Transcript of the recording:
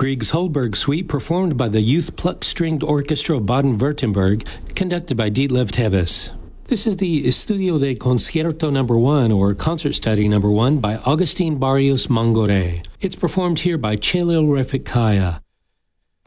Grieg's Holberg Suite, performed by the Youth Pluck Stringed Orchestra of Baden-Württemberg, conducted by Ditlev Tevis. This is the Estudio de Concierto No. 1, or Concert Study No. 1, by Agustin Barrios Mangoré. It's performed here by Chelio Refikaya.